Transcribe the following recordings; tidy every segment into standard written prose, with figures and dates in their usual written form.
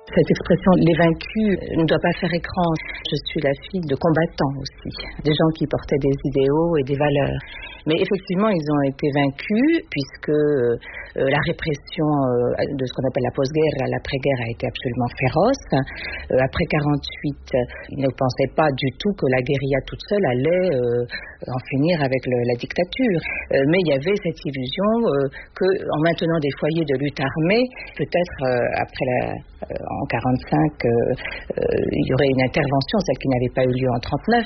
Cette expression « les vaincus » ne doit pas faire écran. Je suis la fille de combattants aussi, des gens qui portaient des idéaux et des valeurs. Mais effectivement, ils ont été vaincus puisque la répression de ce qu'on appelle la post-guerre, l'après-guerre a été absolument féroce. Après 48, ils ne pensaient pas du tout que la guérilla toute seule allait en finir avec la dictature. Mais il y avait cette illusion qu'en maintenant des foyers de lutte armée, peut-être en 45, il y aurait une intervention, celle qui n'avait pas eu lieu en 39.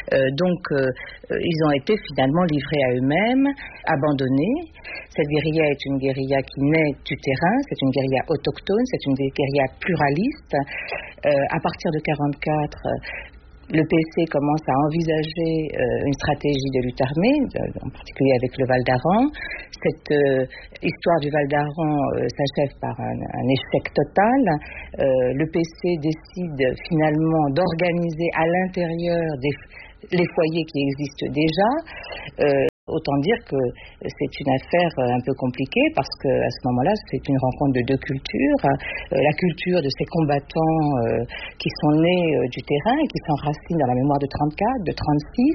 Ils ont été finalement livrés à eux-mêmes, abandonnés. Cette guérilla est une guérilla qui naît du terrain, c'est une guérilla autochtone, c'est une guérilla pluraliste. À partir de 44, le PC commence à envisager une stratégie de lutte armée, en particulier avec le Val d'Aran. Cette histoire du Val d'Aran s'achève par un échec total. Le PC décide finalement d'organiser à l'intérieur les foyers qui existent déjà. Autant dire que c'est une affaire un peu compliquée parce qu'à ce moment-là, c'est une rencontre de deux cultures. La culture de ces combattants qui sont nés du terrain et qui s'enracinent dans la mémoire de 34, de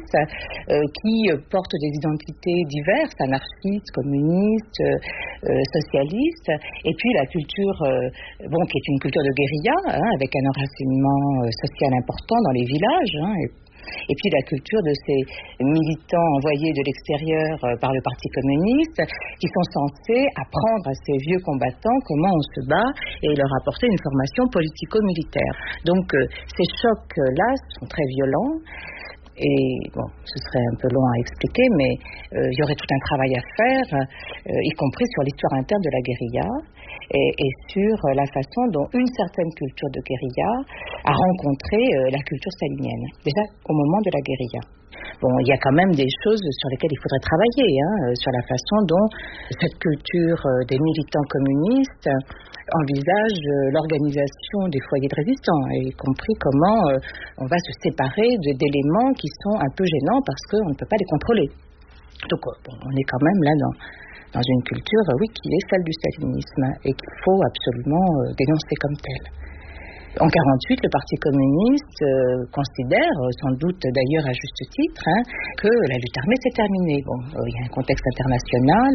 36, qui portent des identités diverses, anarchistes, communistes, socialistes. Et puis la culture, qui est une culture de guérilla, avec un enracinement social important dans les villages, et puis la culture de ces militants envoyés de l'extérieur par le Parti communiste qui sont censés apprendre à ces vieux combattants comment on se bat et leur apporter une formation politico-militaire. Donc ces chocs-là sont très violents. Et ce serait un peu long à expliquer, mais il y aurait tout un travail à faire, y compris sur l'histoire interne de la guérilla et sur la façon dont une certaine culture de guérilla a rencontré la culture stalinienne, déjà au moment de la guérilla. Il y a quand même des choses sur lesquelles il faudrait travailler, sur la façon dont cette culture des militants communistes envisage l'organisation des foyers de résistants, y compris comment on va se séparer d'éléments qui sont un peu gênants parce qu'on ne peut pas les contrôler. Donc on est quand même là dans une culture, qui est celle du stalinisme et qu'il faut absolument dénoncer comme telle. En 48, le Parti communiste considère, sans doute d'ailleurs à juste titre, que la lutte armée s'est terminée. Il y a un contexte international.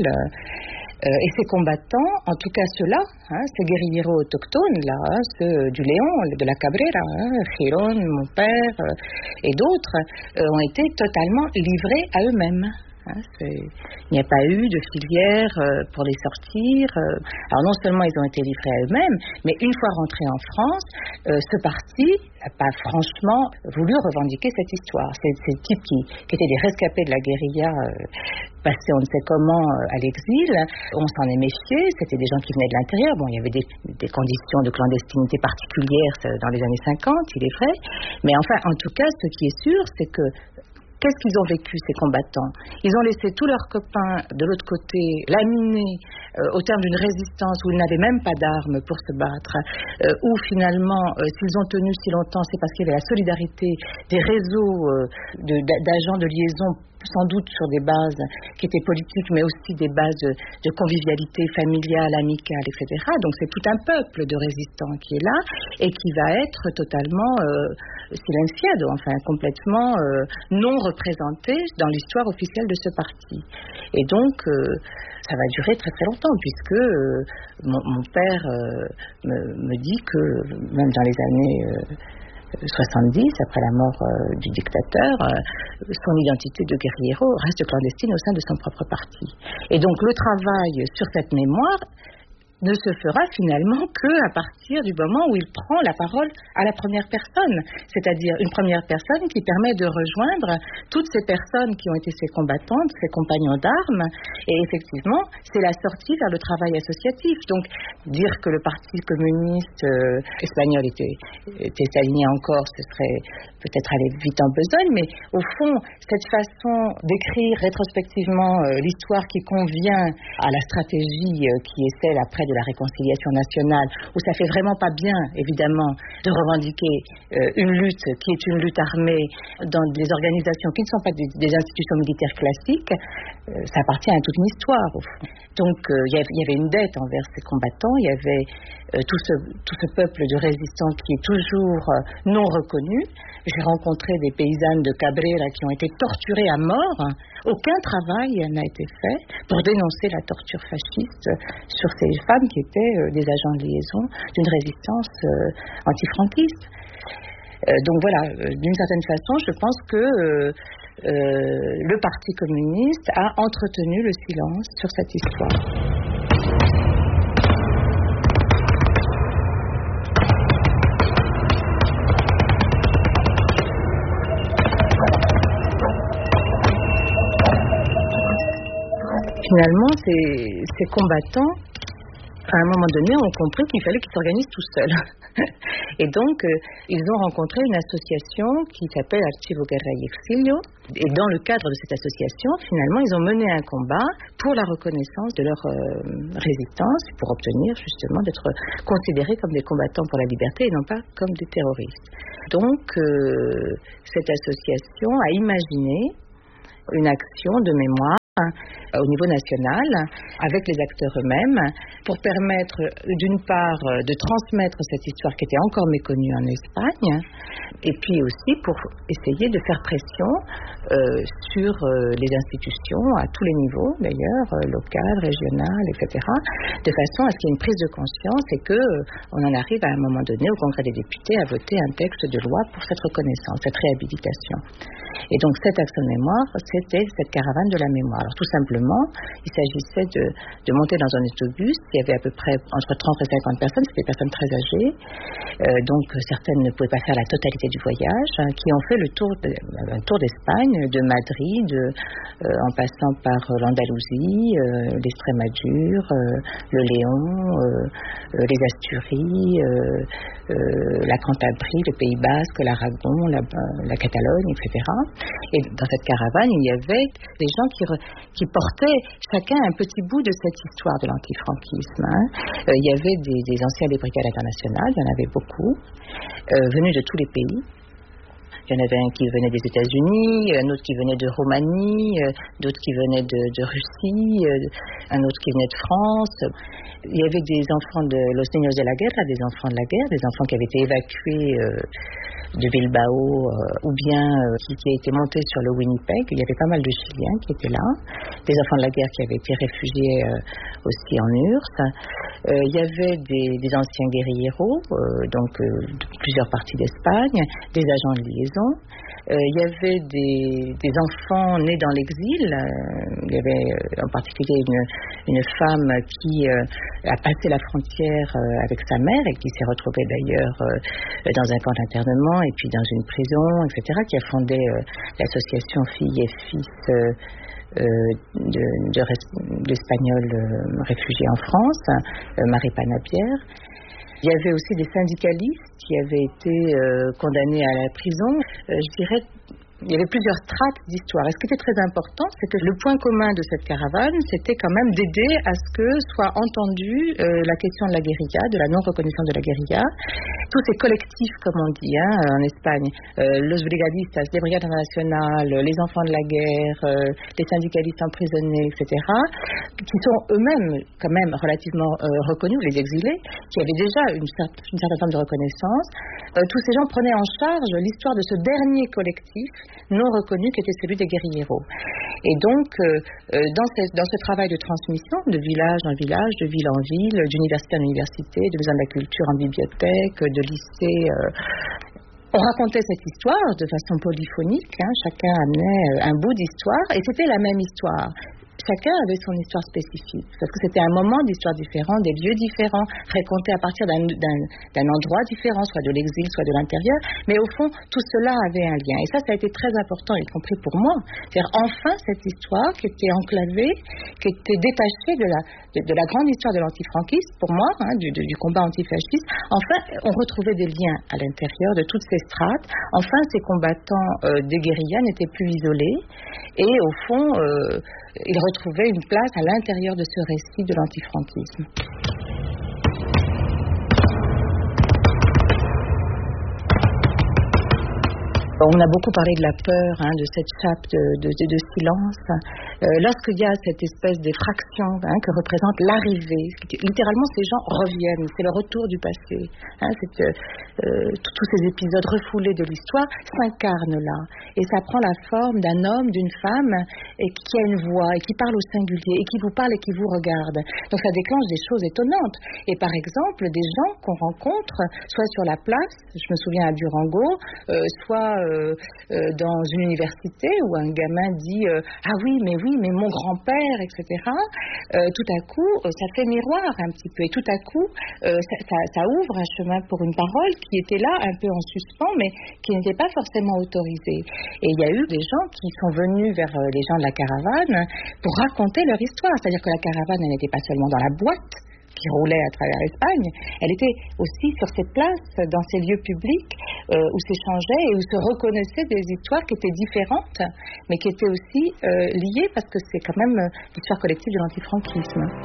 Et ces combattants, en tout cas ceux-là, ces guérilleros autochtones, ceux du Léon, de la Cabrera, Giron, mon père et d'autres, ont été totalement livrés à eux-mêmes. Il n'y a pas eu de filière pour les sortir. Alors non seulement ils ont été livrés à eux-mêmes, mais une fois rentrés en France, ce parti n'a pas franchement voulu revendiquer cette histoire. Ces types qui étaient des rescapés de la guérilla passés on ne sait comment à l'exil, on s'en est méfié, c'était des gens qui venaient de l'intérieur. Il y avait des conditions de clandestinité particulières dans les années 50, il est vrai, mais enfin en tout cas ce qui est sûr c'est que qu'est-ce qu'ils ont vécu, ces combattants? Ils ont laissé tous leurs copains de l'autre côté, laminés au terme d'une résistance où ils n'avaient même pas d'armes pour se battre, où finalement, s'ils ont tenu si longtemps, c'est parce qu'il y avait la solidarité des réseaux d'agents de liaison, sans doute sur des bases qui étaient politiques, mais aussi des bases de convivialité familiale, amicale, etc. Donc c'est tout un peuple de résistants qui est là et qui va être totalement silenciado, enfin complètement non représenté dans l'histoire officielle de ce parti. Et donc ça va durer très très longtemps puisque mon père me dit que même dans les années 70, après la mort du dictateur, son identité de guerriero reste clandestine au sein de son propre parti. Et donc le travail sur cette mémoire ne se fera finalement qu'à partir du moment où il prend la parole à la première personne, c'est-à-dire une première personne qui permet de rejoindre toutes ces personnes qui ont été ses combattantes, ses compagnons d'armes, et effectivement, c'est la sortie vers le travail associatif. Donc, dire que le Parti communiste espagnol était aligné encore, ce serait peut-être aller vite en besogne, mais au fond, cette façon d'écrire rétrospectivement l'histoire qui convient à la stratégie qui est celle après de la réconciliation nationale, où ça fait vraiment pas bien, évidemment, de revendiquer une lutte qui est une lutte armée dans des organisations qui ne sont pas des institutions militaires classiques, ça appartient à toute une histoire, au fond. Donc, il y avait une dette envers ces combattants, il y avait tout ce peuple de résistants qui est toujours non reconnu. J'ai rencontré des paysannes de Cabrera qui ont été torturées à mort. Aucun travail n'a été fait pour dénoncer la torture fasciste sur ces femmes qui étaient des agents de liaison d'une résistance antifranquiste. Donc voilà, d'une certaine façon, je pense que le Parti communiste a entretenu le silence sur cette histoire. Finalement, ces combattants, à un moment donné, ont compris qu'il fallait qu'ils s'organisent tout seuls. Et donc, ils ont rencontré une association qui s'appelle Archivo Guerra y Exilio. Et dans le cadre de cette association, finalement, ils ont mené un combat pour la reconnaissance de leur résistance, pour obtenir justement d'être considérés comme des combattants pour la liberté et non pas comme des terroristes. Donc, cette association a imaginé une action de mémoire au niveau national, avec les acteurs eux-mêmes, pour permettre d'une part de transmettre cette histoire qui était encore méconnue en Espagne, et puis aussi pour essayer de faire pression sur les institutions à tous les niveaux, d'ailleurs, local, régional, etc., de façon à ce qu'il y ait une prise de conscience et qu'on en arrive à un moment donné au Congrès des députés à voter un texte de loi pour cette reconnaissance, cette réhabilitation. Et donc cette action de mémoire, c'était cette caravane de la mémoire. Alors tout simplement, il s'agissait de monter dans un autobus. Il y avait à peu près entre 30 et 50 personnes, c'était des personnes très âgées. Donc certaines ne pouvaient pas faire la totalité du voyage, qui ont fait un tour d'Espagne, de Madrid, en passant par l'Andalousie, l'Estrémadure, le Léon, les Asturies, la Cantabrie, le Pays Basque, l'Aragon, la Catalogne, etc. Et dans cette caravane, il y avait des gens qui portaient chacun un petit bout de cette histoire de l'antifranquisme. Il y avait des anciens des brigades internationales, il y en avait beaucoup, venus de tous les pays. Il y en avait un qui venait des États-Unis, un autre qui venait de Roumanie, d'autres qui venaient de Russie, un autre qui venait de France. Il y avait des enfants de Los Niños de la Guerra, des enfants de la guerre, des enfants qui avaient été évacués de Bilbao, ou bien qui a été monté sur le Winnipeg. Il y avait pas mal de Chiliens qui étaient là, des enfants de la guerre qui avaient été réfugiés aussi en URSS. Il y avait des anciens guérilleros, donc de plusieurs parties d'Espagne, des agents de liaison. Il y avait des enfants nés dans l'exil. Il y avait en particulier une femme qui a passé la frontière avec sa mère et qui s'est retrouvée d'ailleurs dans un camp d'internement et puis dans une prison, etc., qui a fondé l'association Filles et Fils d'Espagnols réfugiés en France, Marie Panapière. Il y avait aussi des syndicalistes qui avaient été condamnés à la prison. Je dirais, il y avait plusieurs strates d'histoire. Et ce qui était très important, c'est que le point commun de cette caravane, c'était quand même d'aider à ce que soit entendue la question de la guérilla, de la non-reconnaissance de la guérilla. Tous ces collectifs, comme on dit en Espagne, los brigadistas, les brigades internationales, les enfants de la guerre, les syndicalistes emprisonnés, etc., qui sont eux-mêmes quand même relativement reconnus, les exilés, qui avaient déjà une certaine forme de reconnaissance. Tous ces gens prenaient en charge l'histoire de ce dernier collectif non reconnu qui était celui des guérilleros. Et donc, dans ce travail de transmission, de village en village, de ville en ville, d'université en université, de maison de la culture en bibliothèque, de lycée, on racontait cette histoire de façon polyphonique, chacun amenait un bout d'histoire, et c'était la même histoire. Chacun avait son histoire spécifique, parce que c'était un moment d'histoire différent, des lieux différents, racontés à partir d'un endroit différent, soit de l'exil, soit de l'intérieur, mais au fond, tout cela avait un lien. Et ça a été très important, y compris pour moi. C'est-à-dire, enfin, cette histoire qui était enclavée, qui était détachée de la grande histoire de l'antifranquisme, pour moi, du combat antifasciste, enfin, on retrouvait des liens à l'intérieur de toutes ces strates. Enfin, ces combattants des guérillas n'étaient plus isolés, et au fond, ils retrouvaient une place à l'intérieur de ce récit de l'antifranquisme. On a beaucoup parlé de la peur, de cette chape de silence. Lorsqu'il y a cette espèce d'effraction que représente l'arrivée, littéralement ces gens reviennent, c'est le retour du passé. Tous ces épisodes refoulés de l'histoire s'incarnent là. Et ça prend la forme d'un homme, d'une femme, et qui a une voix, et qui parle au singulier, et qui vous parle et qui vous regarde. Donc ça déclenche des choses étonnantes. Et par exemple, des gens qu'on rencontre, soit sur la place, je me souviens à Durango, soit dans une université où un gamin dit ah oui mais mon grand-père, etc. Tout à coup ça fait miroir un petit peu, et tout à coup ça ouvre un chemin pour une parole qui était là un peu en suspens mais qui n'était pas forcément autorisée. Et il y a eu des gens qui sont venus vers les gens de la caravane pour raconter leur histoire, c'est-à-dire que la caravane elle n'était pas seulement dans la boîte qui roulait à travers l'Espagne, elle était aussi sur ces places, dans ces lieux publics où s'échangeaient et où se reconnaissaient des histoires qui étaient différentes, mais qui étaient aussi liées, parce que c'est quand même l'histoire collective de l'antifranquisme.